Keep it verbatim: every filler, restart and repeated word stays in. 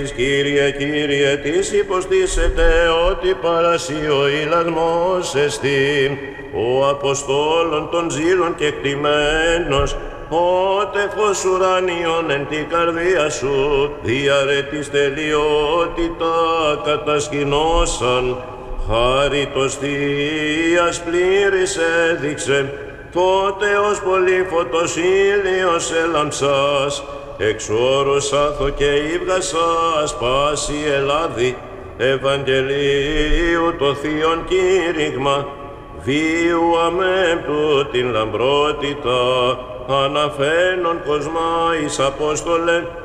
Κύριε, Κύριε, τις υποστήσετε ότι παρασύ ο ηλαγμός εστί, ο Αποστόλων των ζήλων και κτημένος, ότε φως ουράνιον εν τη καρδία σου, διαρετής τελειότητα κατασκηνώσαν, χάριτος Θείας πλήρης έδειξε, τότε ως πολύ φωτος ήλιος έλαμψας, εξ όρους άθο και ύβγασας πάση Ελλάδη, Ευαγγελίου το θείον κήρυγμα, βίου αμέμπτου την λαμπρότητα, αναφαίνον κοσμά εις Απόστολε,